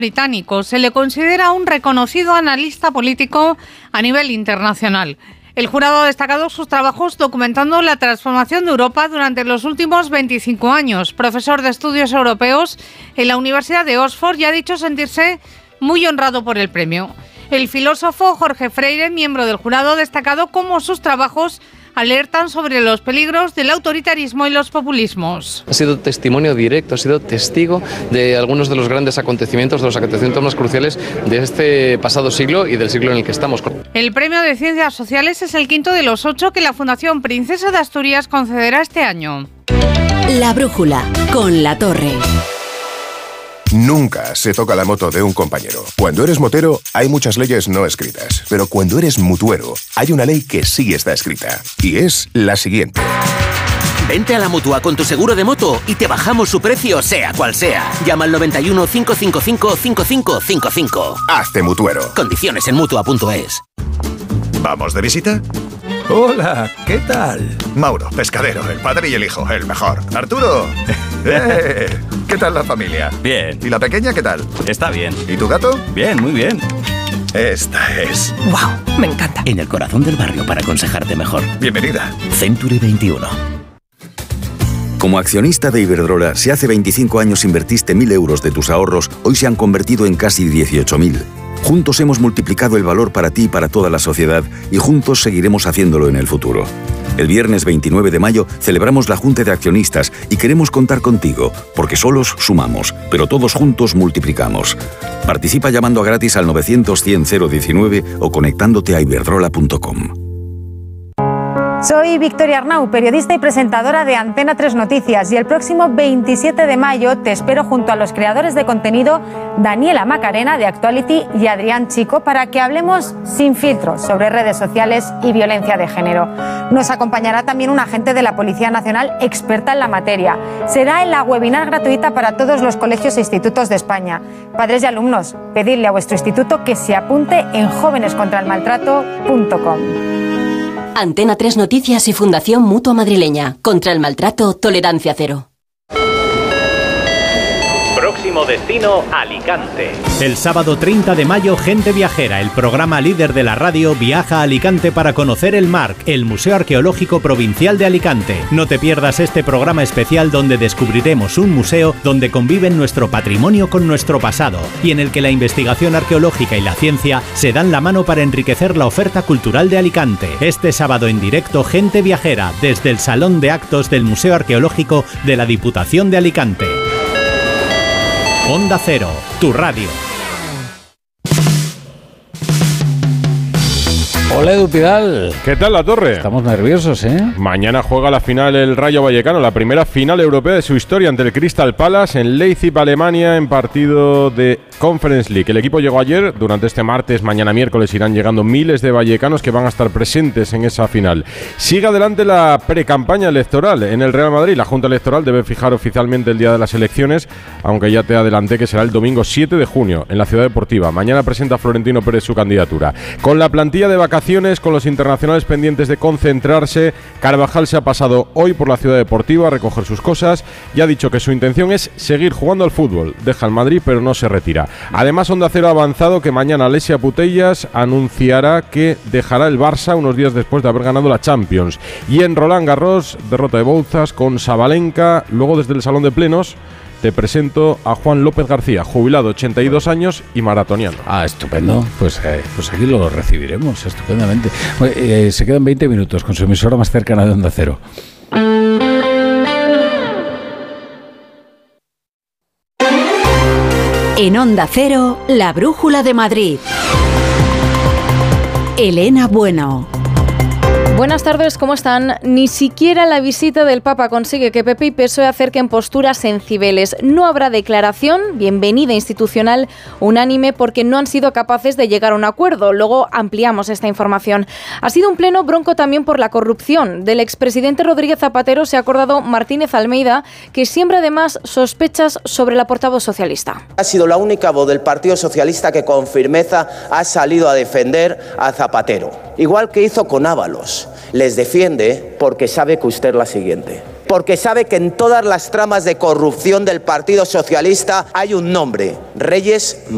británico. Se le considera un reconocido analista político a nivel internacional. El jurado ha destacado sus trabajos documentando la transformación de Europa durante los últimos 25 años. Profesor de estudios europeos en la Universidad de Oxford, y ha dicho sentirse muy honrado por el premio. El filósofo Jorge Freire, miembro del jurado, ha destacado cómo sus trabajos alertan sobre los peligros del autoritarismo y los populismos. Ha sido testimonio directo, ha sido testigo de algunos de los grandes acontecimientos, de los acontecimientos más cruciales de este pasado siglo y del siglo en el que estamos. El premio de Ciencias Sociales es el quinto de los 8 que la Fundación Princesa de Asturias concederá este año. La brújula, con La Torre. Nunca se toca la moto de un compañero. Cuando eres motero, hay muchas leyes no escritas. Pero cuando eres mutuero, hay una ley que sí está escrita. Y es la siguiente. Vente a la Mutua con tu seguro de moto y te bajamos su precio, sea cual sea. Llama al 91 555 5555. Hazte mutuero. Condiciones en Mutua.es. ¿Vamos de visita? Hola, ¿qué tal? Mauro, pescadero, el padre y el hijo, el mejor. Arturo. ¿Qué tal la familia? Bien. ¿Y la pequeña qué tal? Está bien. ¿Y tu gato? Bien, muy bien. Esta es. ¡Wow! Me encanta. En el corazón del barrio para aconsejarte mejor. Bienvenida. Century 21. Como accionista de Iberdrola, si hace 25 años invertiste 1.000 euros de tus ahorros, hoy se han convertido en casi 18.000. Juntos hemos multiplicado el valor para ti y para toda la sociedad, y juntos seguiremos haciéndolo en el futuro. El viernes 29 de mayo celebramos la Junta de Accionistas y queremos contar contigo, porque solos sumamos, pero todos juntos multiplicamos. Participa llamando gratis al 900-100-019 o conectándote a iberdrola.com. Soy Victoria Arnau, periodista y presentadora de Antena 3 Noticias, y el próximo 27 de mayo te espero junto a los creadores de contenido Daniela Macarena de Actuality y Adrián Chico para que hablemos sin filtros sobre redes sociales y violencia de género. Nos acompañará también un agente de la Policía Nacional experta en la materia. Será en la webinar gratuita para todos los colegios e institutos de España. Padres y alumnos, pedidle a vuestro instituto que se apunte en jovenescontraelmaltrato.com. Antena 3 Noticias y Fundación Mutua Madrileña. Contra el maltrato, tolerancia cero. Próximo destino, Alicante. El sábado 30 de mayo, Gente Viajera, el programa líder de la radio, viaja a Alicante para conocer el MARC, el Museo Arqueológico Provincial de Alicante. No te pierdas este programa especial donde descubriremos un museo donde conviven nuestro patrimonio con nuestro pasado y en el que la investigación arqueológica y la ciencia se dan la mano para enriquecer la oferta cultural de Alicante. Este sábado en directo, Gente Viajera, desde el Salón de Actos del Museo Arqueológico de la Diputación de Alicante. Onda Cero, tu radio. Hola Edu Pidal. ¿Qué tal La Torre? Estamos nerviosos, ¿eh? Mañana juega la final el Rayo Vallecano, la primera final europea de su historia ante el Crystal Palace en Leipzig, Alemania, en partido de Conference League. El equipo llegó ayer, durante este martes, mañana miércoles irán llegando miles de vallecanos que van a estar presentes en esa final. Sigue adelante la precampaña electoral en el Real Madrid. La Junta Electoral debe fijar oficialmente el día de las elecciones, aunque ya te adelanté que será el domingo 7 de junio en la Ciudad Deportiva. Mañana presenta Florentino Pérez su candidatura. Con la plantilla de vacaciones, con los internacionales pendientes de concentrarse, Carvajal se ha pasado hoy por la Ciudad Deportiva a recoger sus cosas y ha dicho que su intención es seguir jugando al fútbol. Deja el Madrid pero no se retira. Además, Onda Cero ha avanzado que mañana Alessia Putellas anunciará que dejará el Barça unos días después de haber ganado la Champions. Y en Roland Garros, derrota de Bouzas con Sabalenka. Luego, desde el Salón de Plenos, te presento a Juan López García, jubilado, 82 años y maratoniano. Ah, estupendo. Pues aquí lo recibiremos estupendamente. Se quedan 20 minutos con su emisora más cercana de Onda Cero. En Onda Cero, la Brújula de Madrid. Elena Bueno. Buenas tardes, ¿cómo están? Ni siquiera la visita del Papa consigue que PP y PSOE acerquen posturas en Cibeles. No habrá declaración, bienvenida institucional, unánime, porque no han sido capaces de llegar a un acuerdo. Luego ampliamos esta información. Ha sido un pleno bronco también por la corrupción. Del expresidente Rodríguez Zapatero se ha acordado Martínez Almeida, que siembra además sospechas sobre la portavoz socialista. Ha sido la única voz del Partido Socialista que con firmeza ha salido a defender a Zapatero. Igual que hizo con Ábalos. Les defiende porque sabe que usted es la siguiente. Porque sabe que en todas las tramas de corrupción del Partido Socialista hay un nombre: Reyes